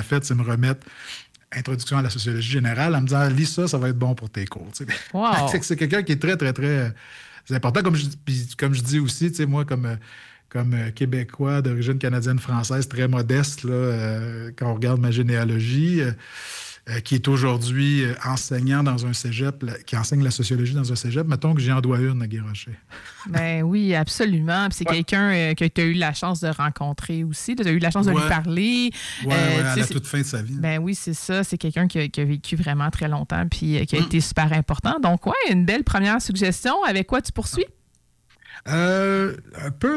fait, c'est me remettre Introduction à la sociologie générale en me disant, lis ça, ça va être bon pour tes cours. Tu sais. Wow! C'est quelqu'un qui est très, très, très important. Comme je dis aussi, tu sais, moi, comme Québécois d'origine canadienne-française, très modeste, là, quand on regarde ma généalogie, qui est aujourd'hui enseignant dans un cégep, qui enseigne la sociologie dans un cégep, mettons que j'en dois une à Guy Rocher. Ben oui, absolument. Puis c'est quelqu'un que tu as eu la chance de rencontrer aussi. Tu as eu la chance de lui parler. Oui, à la toute fin de sa vie. Ben oui, c'est ça. C'est quelqu'un qui a vécu vraiment très longtemps puis qui a été super important. Donc, ouais, une belle première suggestion. Avec quoi tu poursuis? Un peu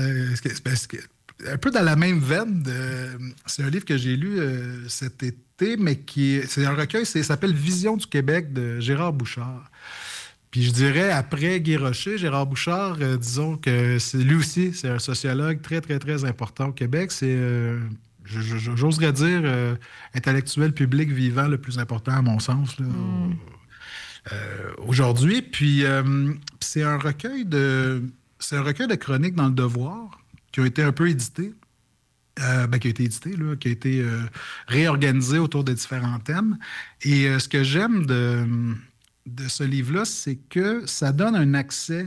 dans la même veine. C'est un livre que j'ai lu cet été, mais c'est un recueil, ça s'appelle Vision du Québec de Gérard Bouchard. Puis je dirais, après Guy Rocher, Gérard Bouchard, disons que lui aussi, c'est un sociologue très, très, très important au Québec. C'est, j'oserais dire, intellectuel public vivant le plus important à mon sens, là, aujourd'hui. Puis c'est un recueil de chroniques dans Le Devoir qui ont été un peu édités. Qui a été édité, là, qui a été réorganisé autour de différents thèmes. Et ce que j'aime de ce livre-là, c'est que ça donne un accès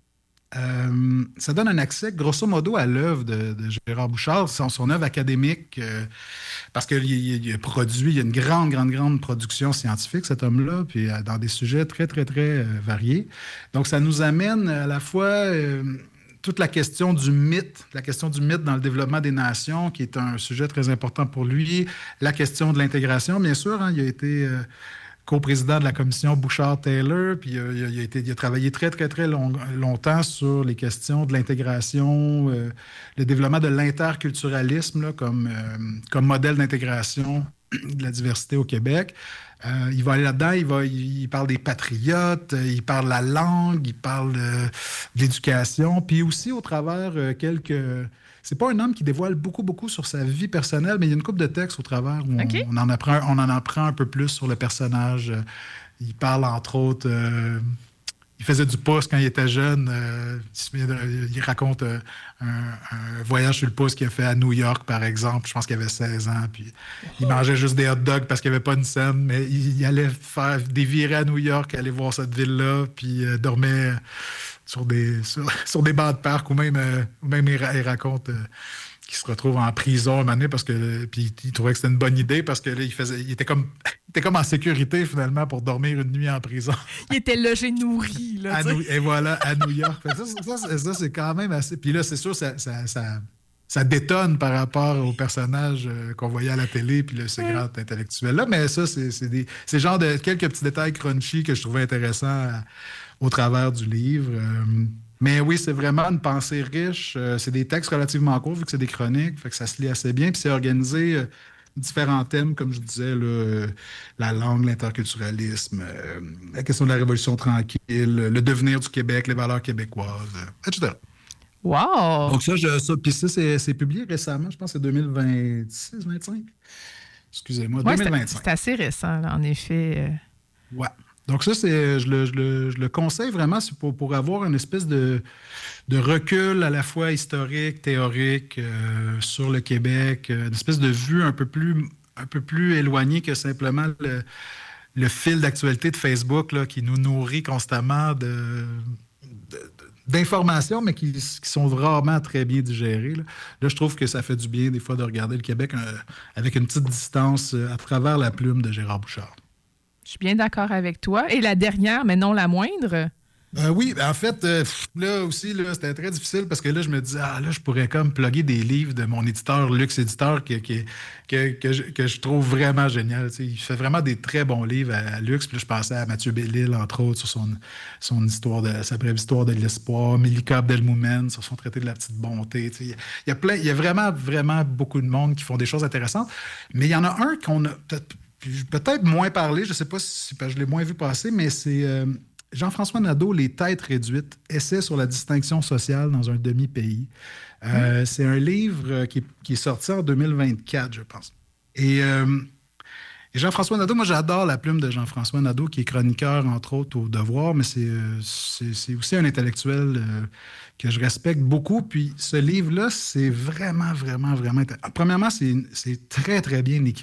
grosso modo à l'œuvre de Gérard Bouchard, son œuvre académique, parce qu'il y a une grande, grande, grande production scientifique, cet homme-là, puis dans des sujets très, très, très variés. Donc, ça nous amène à la fois toute la question du mythe dans le développement des nations, qui est un sujet très important pour lui, la question de l'intégration, bien sûr, hein, il a été co-président de la commission Bouchard-Taylor, puis il a travaillé très, très, très longtemps sur les questions de l'intégration, le développement de l'interculturalisme là, comme modèle d'intégration de la diversité au Québec. Il va aller là-dedans, il parle des patriotes, il parle de la langue, il parle de l'éducation, puis aussi au travers C'est pas un homme qui dévoile beaucoup, beaucoup sur sa vie personnelle, mais il y a une couple de textes au travers où on en apprend un peu plus sur le personnage. Il parle, entre autres... il faisait du pouce quand il était jeune. Il raconte un voyage sur le pouce qu'il a fait à New York, par exemple. Je pense qu'il avait 16 ans. Puis il mangeait juste des hot dogs parce qu'il n'y avait pas une scène. Mais il allait faire des virées à New York, aller voir cette ville-là, puis dormait sur des bancs de parc. Ou même il raconte qu'il se retrouve en prison un moment donné parce que puis il trouvait que c'était une bonne idée parce que là, il était comme en sécurité finalement pour dormir une nuit en prison. Il était logé nourri. Là, et voilà, à New York. Ça, c'est quand même assez... Puis là, c'est sûr, ça détonne par rapport au personnage qu'on voyait à la télé puis ce grand intellectuel-là. Mais ça, c'est genre de quelques petits détails crunchy que je trouvais intéressants au travers du livre. Mais oui, c'est vraiment une pensée riche. C'est des textes relativement courts, vu que c'est des chroniques, fait que ça se lit assez bien. Puis c'est organisé différents thèmes, comme je disais, là, la langue, l'interculturalisme, la question de la Révolution tranquille, le devenir du Québec, les valeurs québécoises, etc. Wow! Donc puis ça, c'est publié récemment, je pense que c'est 2026-25. Excusez-moi, 2025. C'est assez récent, là, en effet. Ouais. Donc ça, je le conseille vraiment pour avoir une espèce de recul à la fois historique, théorique sur le Québec, une espèce de vue un peu plus éloignée que simplement le fil d'actualité de Facebook là, qui nous nourrit constamment d'informations, mais qui sont rarement très bien digérées. Là, je trouve que ça fait du bien des fois de regarder le Québec avec une petite distance à travers la plume de Gérard Bouchard. Je suis bien d'accord avec toi. Et la dernière, mais non la moindre? Oui, en fait, là aussi, c'était très difficile parce que là, je me dis, là, je pourrais comme plugger des livres de mon éditeur, Luxe Éditeur, que je trouve vraiment génial. T'sais. Il fait vraiment des très bons livres à Luxe. Puis là, je pensais à Mathieu Bellil, entre autres, sur son histoire, sa brève histoire de l'espoir, Milika Abdelmoumen, sur son traité de la petite bonté. Il y a vraiment, vraiment beaucoup de monde qui font des choses intéressantes. Mais il y en a un qu'on a peut-être moins parlé, je ne sais pas si je l'ai moins vu passer, mais c'est Jean-François Nadeau, Les têtes réduites, essai sur la distinction sociale dans un demi-pays. C'est un livre qui est sorti en 2024, je pense. Et Jean-François Nadeau, moi j'adore la plume de Jean-François Nadeau, qui est chroniqueur, entre autres, au Devoir, mais c'est aussi un intellectuel que je respecte beaucoup. Puis ce livre-là, c'est vraiment, vraiment, vraiment... Premièrement, c'est très, très bien écrit.